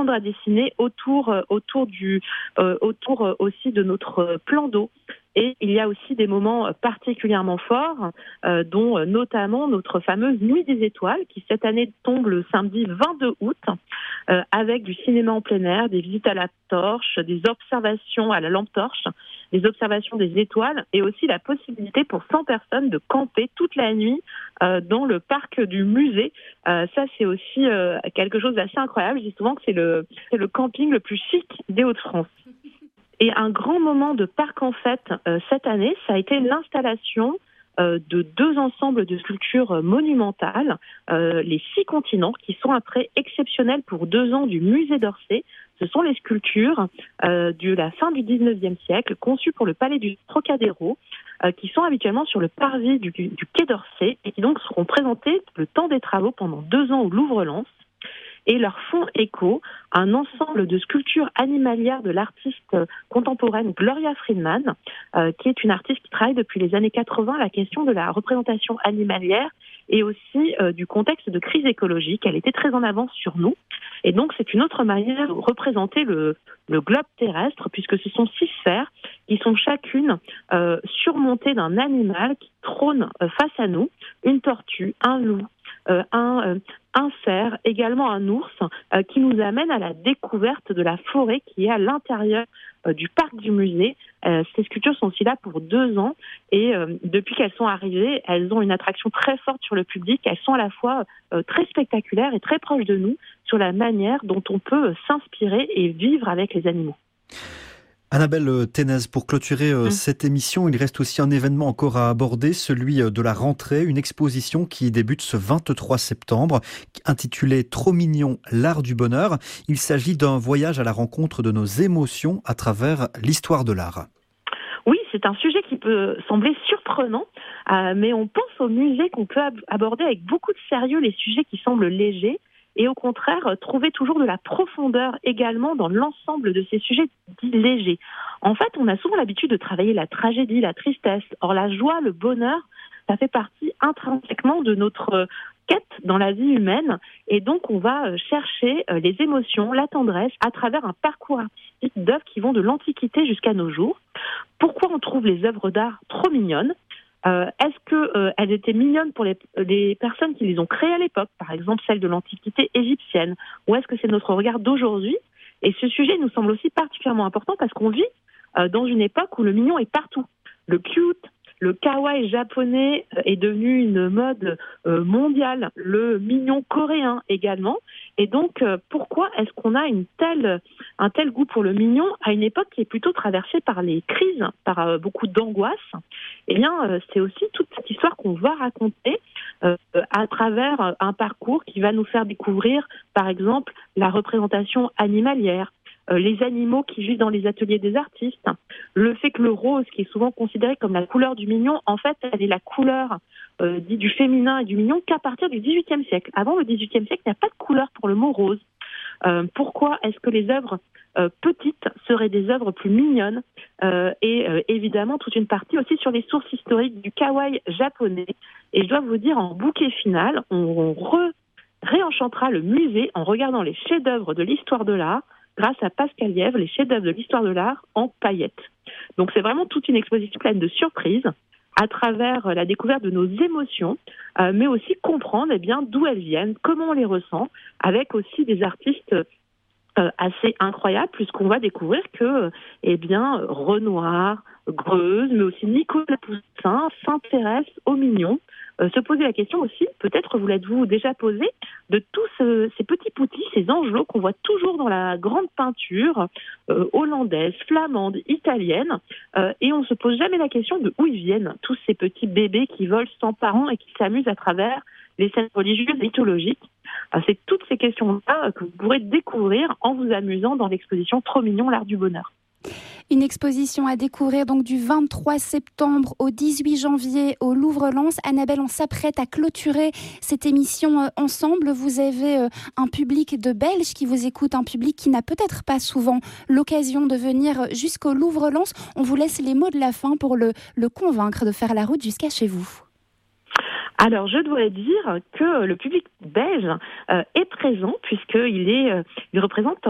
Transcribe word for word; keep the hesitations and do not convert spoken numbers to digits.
apprendre à dessiner autour, euh, autour, du, euh, autour euh, aussi de notre euh, plan d'eau. Et il y a aussi des moments particulièrement forts, euh, dont euh, notamment notre fameuse Nuit des Étoiles, qui cette année tombe le samedi vingt-deux août, euh, avec du cinéma en plein air, des visites à la torche, des observations à la lampe torche, des observations des étoiles, et aussi la possibilité pour cent personnes de camper toute la nuit euh, dans le parc du musée. Euh, ça, c'est aussi euh, quelque chose d'assez incroyable. Je dis souvent que c'est le, c'est le camping le plus chic des Hauts-de-France. Et un grand moment de parc en fête euh, cette année, ça a été l'installation euh, de deux ensembles de sculptures monumentales, euh, les six continents, qui sont un prêt exceptionnel pour deux ans du musée d'Orsay. Ce sont les sculptures euh, de la fin du dix-neuvième siècle, conçues pour le palais du Trocadéro, euh, qui sont habituellement sur le parvis du, du quai d'Orsay et qui donc seront présentées le temps des travaux pendant deux ans au Louvre-Lens. Et leur font écho à un ensemble de sculptures animalières de l'artiste contemporaine Gloria Friedman, euh, qui est une artiste qui travaille depuis les années quatre-vingts la question de la représentation animalière et aussi euh, du contexte de crise écologique. Elle était très en avance sur nous. Et donc, c'est une autre manière de représenter le, le globe terrestre, puisque ce sont six sphères qui sont chacune euh, surmontées d'un animal qui trône euh, face à nous, une tortue, un loup, Euh, un, euh, un cerf, également un ours, euh, qui nous amène à la découverte de la forêt qui est à l'intérieur euh, du parc du musée. Euh, ces sculptures sont aussi là pour deux ans et euh, depuis qu'elles sont arrivées, elles ont une attraction très forte sur le public. Elles sont à la fois euh, très spectaculaires et très proches de nous sur la manière dont on peut euh, s'inspirer et vivre avec les animaux. Annabelle Ténez, pour clôturer euh, mmh. cette émission, il reste aussi un événement encore à aborder, celui de la rentrée, une exposition qui débute ce vingt-trois septembre, intitulée Trop mignon, l'art du bonheur. Il s'agit d'un voyage à la rencontre de nos émotions à travers l'histoire de l'art. Oui, c'est un sujet qui peut sembler surprenant, euh, mais on pense au musée qu'on peut ab- aborder avec beaucoup de sérieux les sujets qui semblent légers, et au contraire, trouver toujours de la profondeur également dans l'ensemble de ces sujets dits légers. En fait, on a souvent l'habitude de travailler la tragédie, la tristesse. Or, la joie, le bonheur, ça fait partie intrinsèquement de notre quête dans la vie humaine. Et donc, on va chercher les émotions, la tendresse, à travers un parcours artistique d'œuvres qui vont de l'Antiquité jusqu'à nos jours. Pourquoi on trouve les œuvres d'art trop mignonnes ? Euh, est-ce qu'elles euh, étaient mignonnes pour les, les personnes qui les ont créées à l'époque, par exemple celles de l'Antiquité égyptienne, ou est-ce que c'est notre regard d'aujourd'hui ? Et ce sujet nous semble aussi particulièrement important parce qu'on vit euh, dans une époque où le mignon est partout. Le cute, le kawaii japonais est devenu une mode euh, mondiale, le mignon coréen également. Et donc, euh, pourquoi est-ce qu'on a une telle, un tel goût pour le mignon à une époque qui est plutôt traversée par les crises, par euh, beaucoup d'angoisse ? Eh bien, euh, c'est aussi toute cette histoire qu'on va raconter euh, à travers un parcours qui va nous faire découvrir, par exemple, la représentation animalière, euh, les animaux qui vivent dans les ateliers des artistes, le fait que le rose, qui est souvent considéré comme la couleur du mignon, en fait, elle est la couleur euh, dite du féminin et du mignon qu'à partir du dix-huitième siècle. Avant le dix-huitième siècle, il n'y a pas de couleur pour le mot rose. Euh, pourquoi est-ce que les œuvres euh, petites seraient des œuvres plus mignonnes euh, et euh, évidemment toute une partie aussi sur les sources historiques du kawaii japonais. Et je dois vous dire, en bouquet final, on, on re, réenchantera le musée en regardant les chefs-d'œuvre de l'histoire de l'art grâce à Pascal Lièvre, les chefs-d'œuvre de l'histoire de l'art en paillettes. Donc c'est vraiment toute une exposition pleine de surprises à travers la découverte de nos émotions, euh, mais aussi comprendre eh bien, d'où elles viennent, comment on les ressent, avec aussi des artistes euh, assez incroyables, puisqu'on va découvrir que eh bien, Renoir, Greuze, mais aussi Nicolas Poussin s'intéressent aux mignons. Euh, se poser la question aussi, peut-être vous l'êtes-vous déjà posé, de tous ce, ces petits poutis, ces angelots qu'on voit toujours dans la grande peinture euh, hollandaise, flamande, italienne, euh, et on ne se pose jamais la question de où ils viennent, tous ces petits bébés qui volent sans parents et qui s'amusent à travers les scènes religieuses mythologiques. Euh, c'est toutes ces questions-là que vous pourrez découvrir en vous amusant dans l'exposition Trop mignon, l'art du bonheur. Une exposition à découvrir donc du vingt-trois septembre au dix-huit janvier au Louvre-Lens. Annabelle, on s'apprête à clôturer cette émission ensemble. Vous avez un public de Belges qui vous écoute, un public qui n'a peut-être pas souvent l'occasion de venir jusqu'au Louvre-Lens. On vous laisse les mots de la fin pour le, le convaincre de faire la route jusqu'à chez vous. Alors, je dois dire que le public belge euh, est présent puisqu'il est, euh, il représente